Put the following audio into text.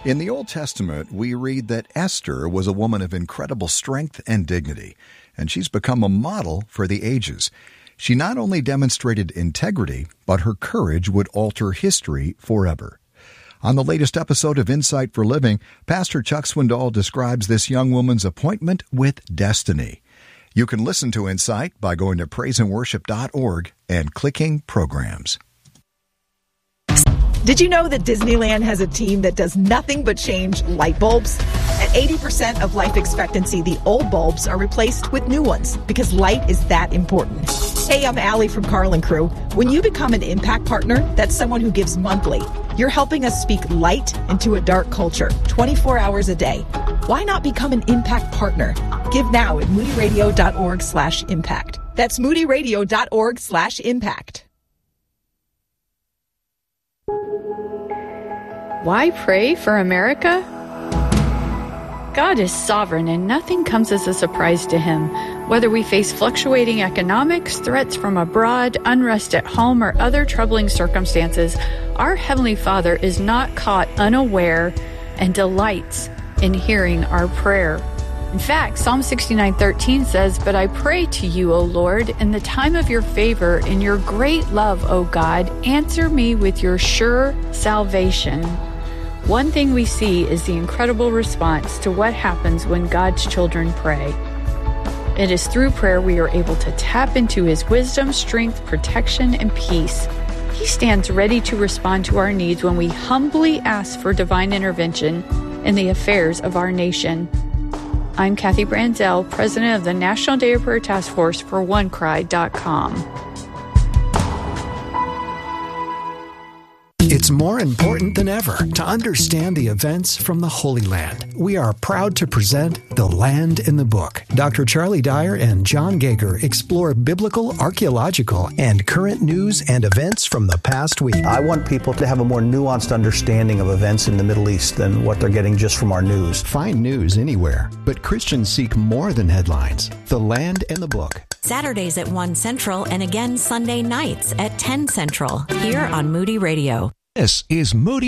In the Old Testament, we read that Esther was a woman of incredible strength and dignity, and she's become a model for the ages. She not only demonstrated integrity, but her courage would alter history forever. On the latest episode of Insight for Living, Pastor Chuck Swindoll describes this young woman's appointment with destiny. You can listen to Insight by going to praiseandworship.org and clicking Programs. Did you know that Disneyland has a team that does nothing but change light bulbs? At 80% of life expectancy, the old bulbs are replaced with new ones because light is that important. Hey, I'm Allie from Carl & Crew. When you become an Impact Partner, that's someone who gives monthly. You're helping us speak light into a dark culture, 24 hours a day. Why not become an Impact Partner? Give now at moodyradio.org/impact. That's moodyradio.org/impact. Why pray for America? God is sovereign and nothing comes as a surprise to him. Whether we face fluctuating economics, threats from abroad, unrest at home, or other troubling circumstances, our Heavenly Father is not caught unaware and delights in hearing our prayer. In fact, Psalm 69:13 says, "But I pray to you, O Lord, in the time of your favor, in your great love, O God, answer me with your sure salvation." One thing we see is the incredible response to what happens when God's children pray. It is through prayer we are able to tap into His wisdom, strength, protection, and peace. He stands ready to respond to our needs when we humbly ask for divine intervention in the affairs of our nation. I'm Kathy Branzell, president of the National Day of Prayer Task Force for OneCry.com. It's more important than ever to understand the events from the Holy Land. We are proud to present The Land in the Book. Dr. Charlie Dyer and John Gager explore biblical, archaeological, and current news and events from the past week. I want people to have a more nuanced understanding of events in the Middle East than what they're getting just from our news. Find news anywhere, but Christians seek more than headlines. The Land in the Book. Saturdays at 1 Central and again Sunday nights at 10 Central here on Moody Radio. This is Moody